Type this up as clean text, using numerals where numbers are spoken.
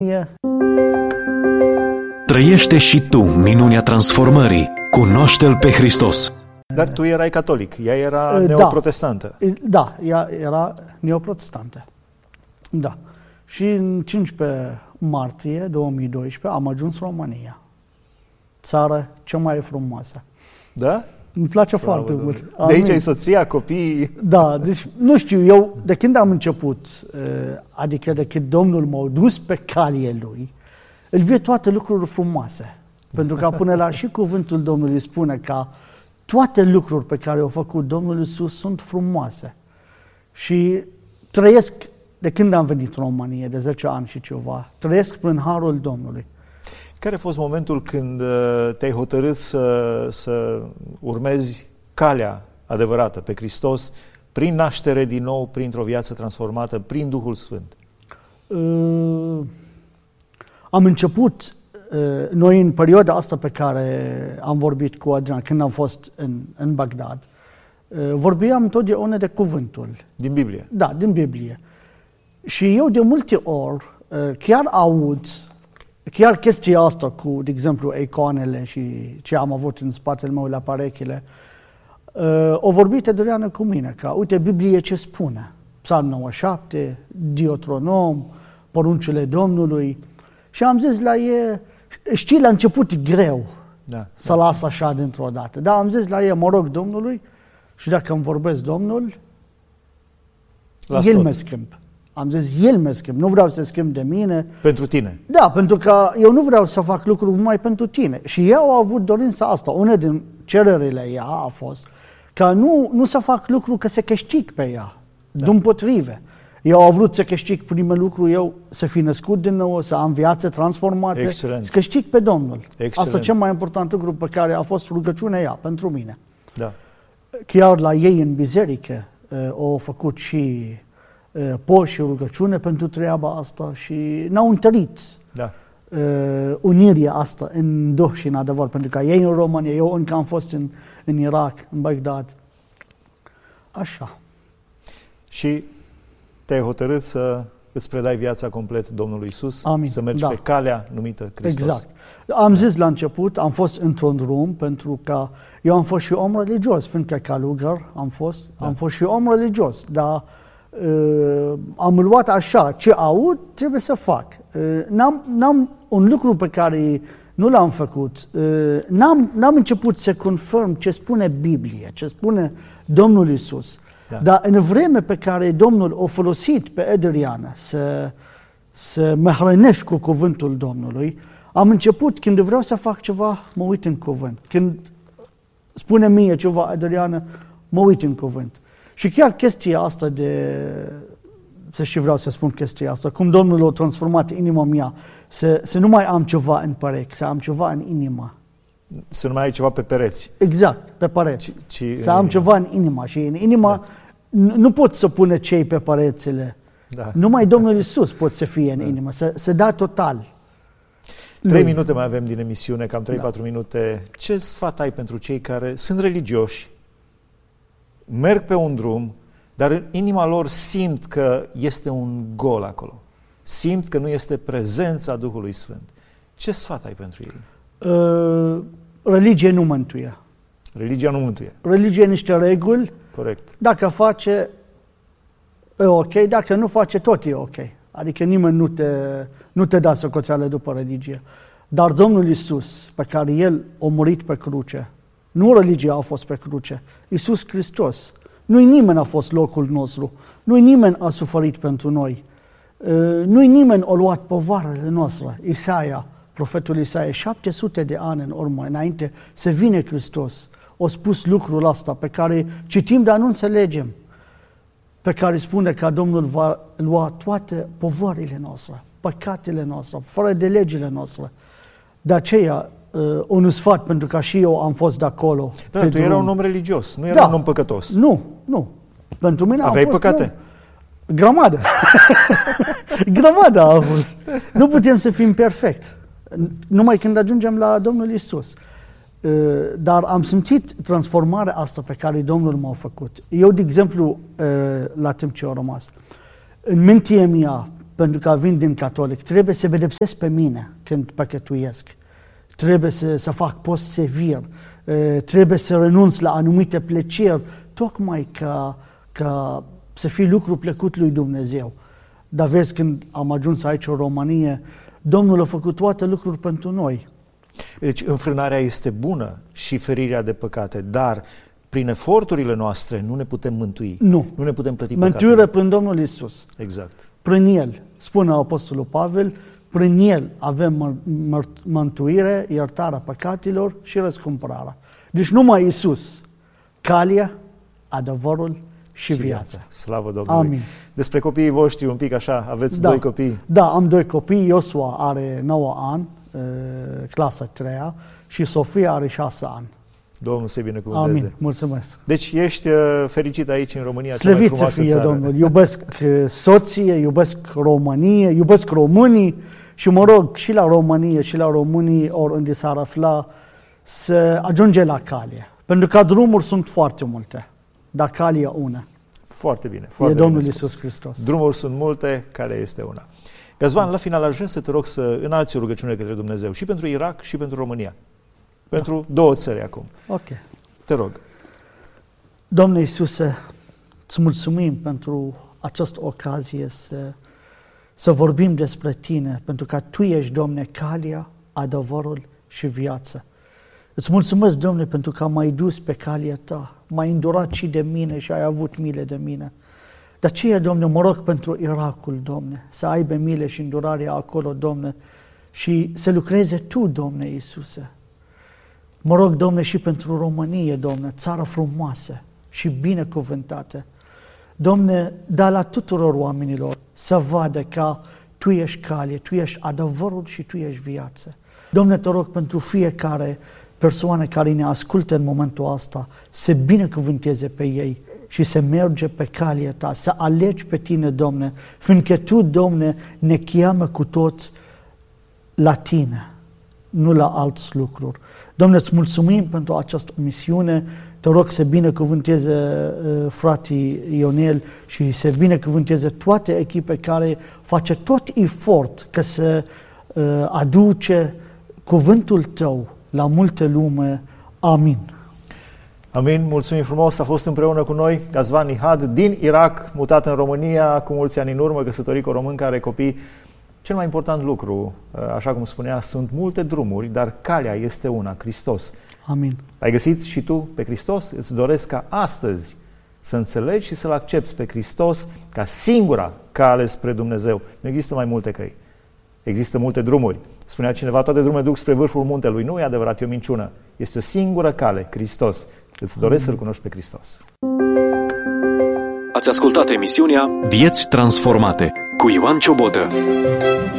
Trăiește și tu minunea transformării. Cunoaște-L pe Hristos. Dar tu erai catolic, ea era neoprotestantă. Da, ea era neoprotestantă. Da. Și în 15 martie 2012 am ajuns în România. Țară cea mai frumoasă. Da? Îmi place foarte mult. De aici ai soția, copiii? Da, deci nu știu, eu de când am început, adică de când Domnul m-a dus pe calea Lui, îl văd toate lucruri frumoase. Pentru că până la și cuvântul Domnului spune că toate lucruri pe care le-a făcut Domnul Iisus sunt frumoase. Și trăiesc, de când am venit în România, de 10 ani și ceva, trăiesc prin harul Domnului. Care a fost momentul când te-ai hotărât să urmezi calea adevărată pe Hristos, prin naștere din nou, printr-o viață transformată, prin Duhul Sfânt? Am început, noi în perioada asta pe care am vorbit cu Adrian, când am fost în Bagdad, vorbeam totdeauna de cuvântul. Din Biblie? Da, din Biblie. Și eu de multe ori chiar aud, chiar chestia asta cu, de exemplu, icoanele și ce am avut în spatele meu la perechile, o vorbit Adriana cu mine, că uite Biblie ce spune. Psalm 97, Deuteronom, poruncile Domnului. Și am zis la ei, știi, la început e greu să las așa dintr-o dată. Dar am zis la ei, mă rog Domnului și dacă îmi vorbesc Domnul, El mă schimb. Am zis, El mă schimb, nu vreau să schimb de mine. Pentru tine? Da, pentru că eu nu vreau să fac lucruri numai pentru tine. Și eu am avut dorința asta. Una din cererile ea a fost că nu să fac lucruri că să câștig pe ea. Dimpotrive. Eu am vrut să câștig primul lucru, eu să fi născut din nou, să am viață transformată, Excelent. să câștig pe Domnul. Excelent. Asta e cel mai important lucru pe care a fost rugăciunea ea pentru mine. Da. Chiar la ei în biserică au făcut și post și rugăciune pentru treaba asta și n-au întărit unirea asta în Duh și în adevăr, pentru că ei în România, eu încă am fost în Irak, în Bagdad. Așa. Și te-ai hotărât să îți predai viața complet Domnului Iisus, să mergi pe calea numită Hristos. Exact. Am zis la început, am fost într-un drum, pentru că eu am fost și om religios, fiindcă călugăr am fost și om religios, dar am luat așa, ce aud, trebuie să fac. N-am un lucru pe care nu l-am făcut, n-am început să confirm ce spune Biblia, ce spune Domnul Iisus. Dar în vreme pe care Domnul a folosit pe Adriana să mă hrănești cu cuvântul Domnului, am început, când vreau să fac ceva, mă uit în cuvânt. Când spune mie ceva Adriana, mă uit în cuvânt. Și chiar chestia asta vreau să spun chestia asta, cum Domnul a transformat inima mea, să nu mai am ceva în perechi, să am ceva în inimă. Să nu mai ai ceva pe pereți. Exact, pe pereți. Să am ceva în inimă. Și în inimă nu pot să pune cei pe perețele. Numai Domnul Iisus pot să fie în inimă, să dea total. 3 minute mai avem din emisiune, cam 3-4 minute. Ce sfat ai pentru cei care sunt religioși, merg pe un drum, dar în inima lor simt că este un gol acolo? Simt că nu este prezența Duhului Sfânt. Ce sfat ai pentru ei? Religia nu mântuie. Religia nu mântuie. Religia niște reguli. Corect. Dacă face, e ok. Dacă nu face, tot e ok. Adică nimeni nu te dă socoteală după religie. Dar Domnul Iisus, pe care El a murit pe cruce, nu religia a fost pe cruce, Iisus Hristos. Nu-i nimeni a fost locul nostru. Nu-i nimeni a suferit pentru noi. Nu-i nimeni a luat povarele noastre. Isaia, profetul Isaia, 700 de ani în urmă, înainte să vină Hristos, a spus lucrul ăsta pe care citim, dar nu înțelegem. Pe care spune că Domnul va lua toate povarele noastre, păcatele noastre, fără de legile noastre. De aceea, un sfat, pentru că și eu am fost de acolo. Dar tu erai un om religios, nu erai un om păcătos. Nu. Pentru mine aveai păcate? Grămadă. Grămadă a fost. Nu putem să fim perfect. Numai când ajungem la Domnul Iisus. Dar am simțit transformarea asta pe care Domnul m-a făcut. Eu, de exemplu, la timp ce am rămas, în mintea mea, pentru că vin din catolic, trebuie să pedepsesc pe mine când păcătuiesc. Trebuie să fac post sever, trebuie să renunț la anumite plăceri, tocmai ca să fie lucru plăcut lui Dumnezeu. Dar vezi, când am ajuns aici în România, Domnul a făcut toate lucruri pentru noi. Deci înfrânarea este bună și ferirea de păcate, dar prin eforturile noastre nu ne putem mântui. Nu ne putem plăti păcatele. Mântuire prin Domnul Iisus. Exact. Prin El, spune Apostolul Pavel, prin El avem mântuire, iertarea păcatelor și răscumpărarea. Deci numai Iisus, calea, adevărul și viața. Slavă Domnului. Amin. Despre copiii voștri un pic așa, aveți doi copii? Da, am 2 copii. Iosua are 9 ani, clasa 3-a, și Sofia are 6 ani. Domnul să-i binecuvânteze. Amin, mulțumesc. Deci ești fericit aici în România, Slăvit să fie Domnul. Iubesc soție, iubesc România, iubesc românii și mă rog și la România și la românii oriunde s-ar afla să ajunge la cale. Pentru că drumuri sunt foarte multe, dar calea una. Foarte bine. Foarte e Domnul bine Iisus Hristos. Drumuri sunt multe, calea este una. Gazvan, la final aș vrea să te rog să înalți o rugăciune către Dumnezeu și pentru Irak și pentru România. Pentru 2 țări acum. Ok. Te rog. Domnule Iisuse, îți mulțumim pentru această ocazie să vorbim despre Tine, pentru că Tu ești, Domne, calea, adevărul și viața. Îți mulțumesc, Domnule, pentru că m-ai dus pe calea Ta, m-ai îndurat și de mine și ai avut milă de mine. De aceea, Domne, mă rog pentru Irakul, Domne, să aibă milă și îndurare acolo, Domne, și să lucreze Tu, Domne Iisuse. Mă rog, Domne, și pentru România, Domne, țară frumoasă și binecuvântată. Domne, da la tuturor oamenilor să vadă că Tu ești cale, Tu ești adevărul și Tu ești viață. Domne, te rog pentru fiecare persoană care ne ascultă în momentul ăsta să binecuvânteze pe ei și să merge pe calea Ta, să alegi pe Tine, Domne, fiindcă Tu, Domne, ne cheamă cu toți la Tine, nu la alți lucruri. Domne, îți mulțumim pentru această misiune. Te rog să binecuvânteze frații Ionel și să binecuvânteze toate echipe care face tot efort ca să aduce cuvântul Tău la multe lume. Amin. Amin, mulțumim frumos, a fost împreună cu noi Gazvan Nihad din Irak, mutat în România cu mulți ani în urmă, căsătorit cu o român care are copii. Cel mai important lucru, așa cum spunea, sunt multe drumuri, dar calea este una, Hristos. Amin. Ai găsit și tu pe Hristos? Îți doresc ca astăzi să înțelegi și să-L accepți pe Hristos ca singura cale spre Dumnezeu. Nu există mai multe căi. Există multe drumuri. Spunea cineva, toate drumurile duc spre vârful muntelui. Nu e adevărat, e o minciună. Este o singură cale, Hristos. Îți doresc să-L cunoști pe Hristos. Ați ascultat emisiunea Vieți transformate cu Ioan Ciobotă.